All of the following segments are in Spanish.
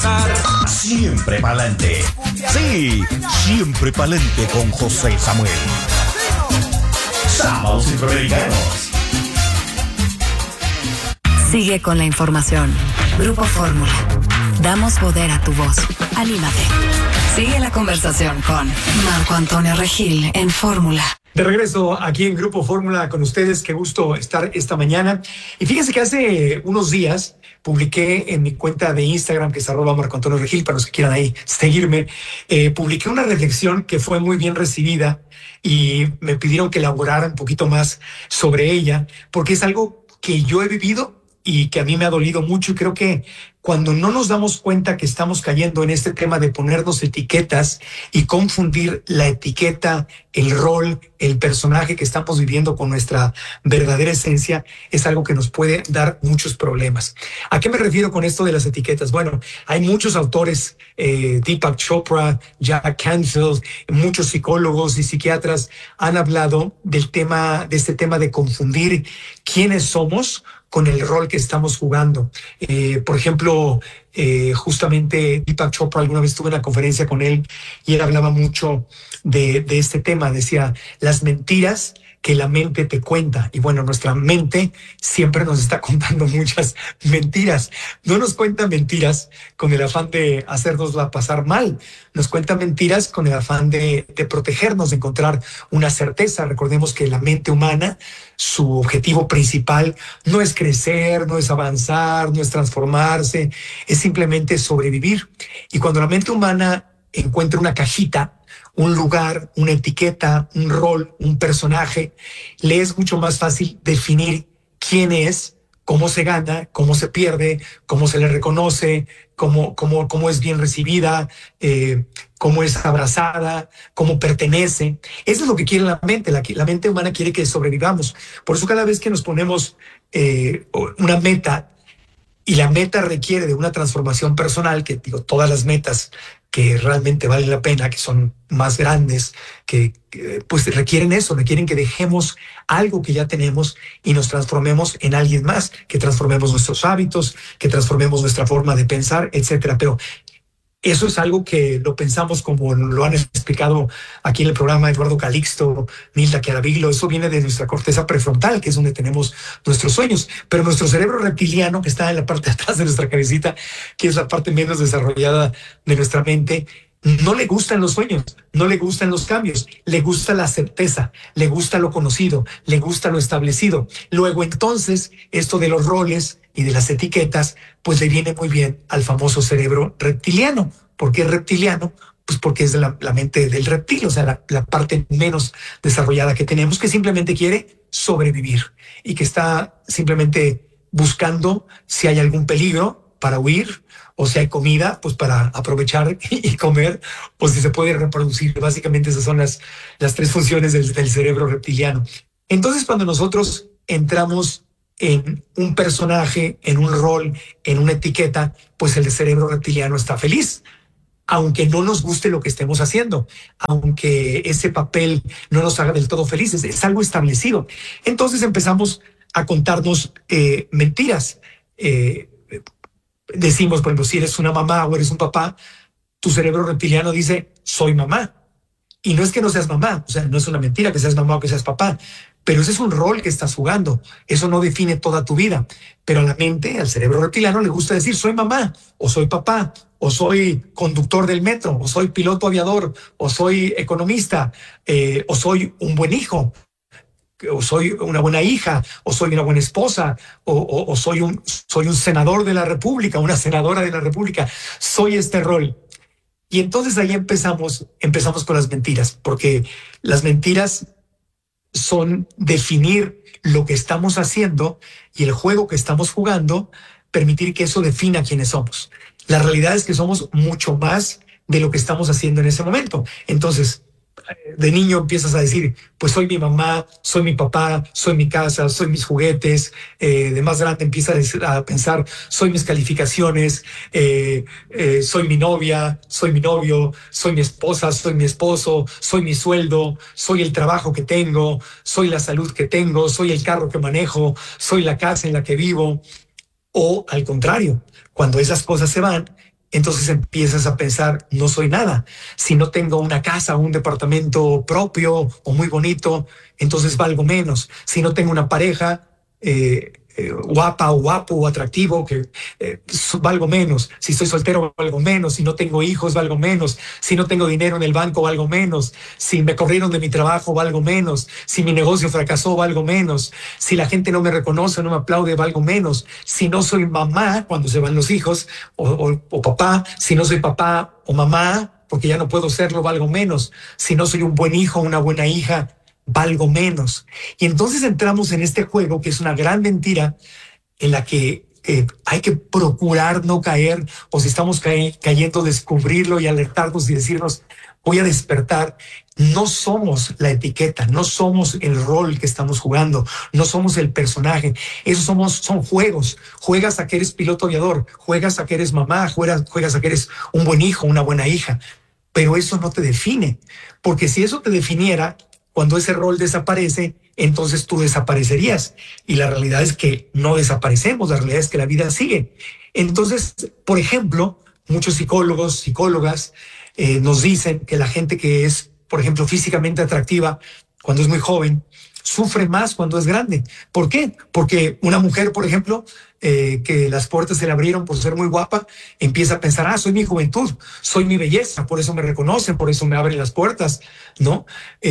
gozar. Siempre pa'lante. Sí, siempre pa'lante con José Samuel. Sábados Centroamericanos. Sigue con la información. Grupo Fórmula. Damos poder a tu voz. Anímate. Sigue la conversación con Marco Antonio Regil en Fórmula. De regreso aquí en Grupo Fórmula con ustedes. Qué gusto estar esta mañana. Y fíjense que hace unos días publiqué en mi cuenta de Instagram, que es @Marco Antonio Regil, para los que quieran ahí seguirme, publiqué una reflexión que fue muy bien recibida y me pidieron que elaborara un poquito más sobre ella, porque es algo que yo he vivido y que a mí me ha dolido mucho, y creo que cuando no nos damos cuenta que estamos cayendo en este tema de ponernos etiquetas y confundir la etiqueta, el rol, el personaje que estamos viviendo con nuestra verdadera esencia, es algo que nos puede dar muchos problemas. ¿A qué me refiero con esto de las etiquetas? Bueno, hay muchos autores, Deepak Chopra, Jack Canfield, muchos psicólogos y psiquiatras han hablado del tema, de este tema de confundir quiénes somos con el rol que estamos jugando. Por ejemplo, justamente Deepak Chopra, alguna vez tuve una conferencia con él y él hablaba mucho de este tema. Decía, las mentiras que la mente te cuenta. Y bueno, nuestra mente siempre nos está contando muchas mentiras. No nos cuenta mentiras con el afán de hacernosla pasar mal. Nos cuenta mentiras con el afán de protegernos, de encontrar una certeza. Recordemos que la mente humana, su objetivo principal no es crecer, no es avanzar, no es transformarse, es simplemente sobrevivir. Y cuando la mente humana encuentra una cajita, un lugar, una etiqueta, un rol, un personaje, le es mucho más fácil definir quién es, cómo se gana, cómo se pierde, cómo se le reconoce, cómo es bien recibida, cómo es abrazada, cómo pertenece. Eso es lo que quiere la mente. La mente humana quiere que sobrevivamos. Por eso cada vez que nos ponemos una meta, y la meta requiere de una transformación personal, que digo, todas las metas que realmente valen la pena, que son más grandes, que pues requieren eso, requieren que dejemos algo que ya tenemos y nos transformemos en alguien más, que transformemos nuestros hábitos, que transformemos nuestra forma de pensar, etcétera. Pero eso es algo que lo pensamos, como lo han explicado aquí en el programa Eduardo Calixto, Nilda Chiaraviglo. Eso viene de nuestra corteza prefrontal, que es donde tenemos nuestros sueños. Pero nuestro cerebro reptiliano, que está en la parte de atrás de nuestra cabecita, que es la parte menos desarrollada de nuestra mente, no le gustan los sueños, no le gustan los cambios, le gusta la certeza, le gusta lo conocido, le gusta lo establecido. Luego entonces, esto de los roles y de las etiquetas, pues le viene muy bien al famoso cerebro reptiliano. ¿Por qué reptiliano? Pues porque es de la mente del reptil, o sea, la parte menos desarrollada que tenemos, que simplemente quiere sobrevivir y que está simplemente buscando si hay algún peligro para huir, o si hay comida, pues para aprovechar y comer, o si se puede reproducir. Básicamente esas son las tres funciones del cerebro reptiliano. Entonces, cuando nosotros entramos en un personaje, en un rol, en una etiqueta, pues el cerebro reptiliano está feliz, aunque no nos guste lo que estemos haciendo, aunque ese papel no nos haga del todo felices, es algo establecido. Entonces empezamos a contarnos mentiras. Decimos, por ejemplo, si eres una mamá o eres un papá, tu cerebro reptiliano dice, soy mamá. Y no es que no seas mamá, o sea, no es una mentira que seas mamá o que seas papá, pero ese es un rol que estás jugando. Eso no define toda tu vida. Pero a la mente, al cerebro reptiliano, le gusta decir, soy mamá, o soy papá, o soy conductor del metro, o soy piloto aviador, o soy economista, o soy un buen hijo, o soy una buena hija, o soy una buena esposa, o soy un senador de la República, una senadora de la República. Soy este rol. Y entonces ahí empezamos con las mentiras, porque las mentiras son definir lo que estamos haciendo y el juego que estamos jugando, permitir que eso defina quiénes somos. La realidad es que somos mucho más de lo que estamos haciendo en ese momento. Entonces, de niño empiezas a decir, pues soy mi mamá, soy mi papá, soy mi casa, soy mis juguetes. De más grande empiezas a pensar, soy mis calificaciones, soy mi novia, soy mi novio, soy mi esposa, soy mi esposo, soy mi sueldo, soy el trabajo que tengo, soy la salud que tengo, soy el carro que manejo, soy la casa en la que vivo. O al contrario, cuando esas cosas se van, entonces empiezas a pensar, no soy nada. Si no tengo una casa, un departamento propio o muy bonito, entonces valgo menos. Si no tengo una pareja guapa o guapo o atractivo, valgo menos. Si estoy soltero, valgo menos. Si no tengo hijos, valgo menos. Si no tengo dinero en el banco, valgo menos. Si me corrieron de mi trabajo, valgo menos. Si mi negocio fracasó, valgo menos. Si la gente no me reconoce, no me aplaude, valgo menos. Si no soy mamá, cuando se van los hijos, o papá, si no soy papá o mamá, porque ya no puedo serlo, valgo menos. Si no soy un buen hijo, una buena hija, valgo menos. Y entonces entramos en este juego que es una gran mentira en la que hay que procurar no caer, o si estamos cayendo, descubrirlo y alertarnos y decirnos, voy a despertar. No somos la etiqueta, no somos el rol que estamos jugando, no somos el personaje. Esos son juegos. Juegas a que eres piloto aviador, juegas a que eres mamá, juegas a que eres un buen hijo, una buena hija. Pero eso no te define, porque si eso te definiera, cuando ese rol desaparece, entonces tú desaparecerías. Y la realidad es que no desaparecemos, la realidad es que la vida sigue. Entonces, por ejemplo, muchos psicólogos, psicólogas nos dicen que la gente que es, por ejemplo, físicamente atractiva cuando es muy joven, sufre más cuando es grande. ¿Por qué? Porque una mujer, por ejemplo, que las puertas se le abrieron por ser muy guapa, empieza a pensar, soy mi juventud, soy mi belleza, por eso me reconocen, por eso me abren las puertas, ¿no?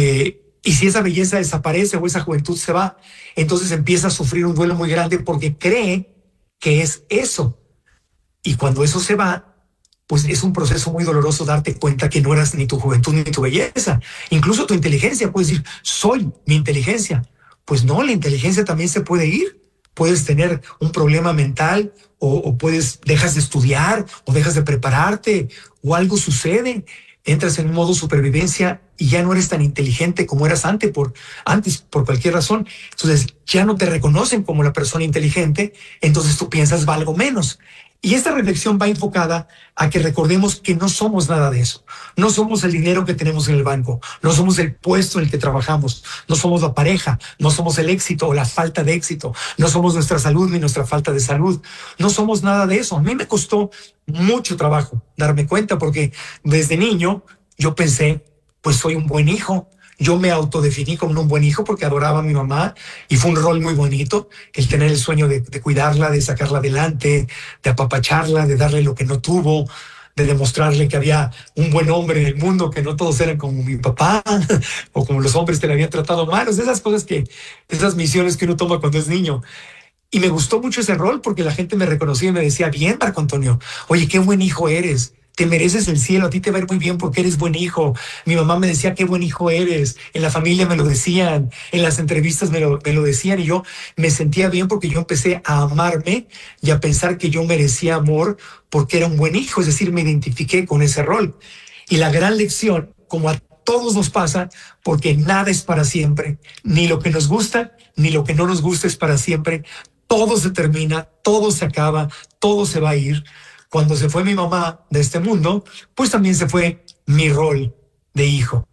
Y si esa belleza desaparece o esa juventud se va, entonces empieza a sufrir un duelo muy grande porque cree que es eso. Y cuando eso se va, pues es un proceso muy doloroso darte cuenta que no eras ni tu juventud ni tu belleza. Incluso tu inteligencia, puedes decir, soy mi inteligencia. Pues no, la inteligencia también se puede ir. Puedes tener un problema mental o dejas de estudiar o dejas de prepararte o algo sucede. Entras en un modo supervivencia y ya no eres tan inteligente como eras antes por cualquier razón. Entonces ya no te reconocen como la persona inteligente, entonces tú piensas valgo menos. Y esta reflexión va enfocada a que recordemos que no somos nada de eso. No somos el dinero que tenemos en el banco, no somos el puesto en el que trabajamos, no somos la pareja, no somos el éxito o la falta de éxito, no somos nuestra salud ni nuestra falta de salud, no somos nada de eso. A mí me costó mucho trabajo darme cuenta porque desde niño yo pensé, pues soy un buen hijo. Yo me autodefiní como un buen hijo porque adoraba a mi mamá y fue un rol muy bonito el tener el sueño de cuidarla, de sacarla adelante, de apapacharla, de darle lo que no tuvo, de demostrarle que había un buen hombre en el mundo, que no todos eran como mi papá o como los hombres que le habían tratado mal. Esas cosas esas misiones que uno toma cuando es niño. Y me gustó mucho ese rol porque la gente me reconocía y me decía, bien, Marco Antonio, oye, qué buen hijo eres. Te mereces el cielo, a ti te va a ir muy bien porque eres buen hijo. Mi mamá me decía, qué buen hijo eres. En la familia me lo decían, en las entrevistas me lo decían y yo me sentía bien porque yo empecé a amarme y a pensar que yo merecía amor porque era un buen hijo, es decir, me identifiqué con ese rol. Y la gran lección, como a todos nos pasa, porque nada es para siempre, ni lo que nos gusta, ni lo que no nos gusta es para siempre. Todo se termina, todo se acaba, todo se va a ir. Cuando se fue mi mamá de este mundo, pues también se fue mi rol de hijo.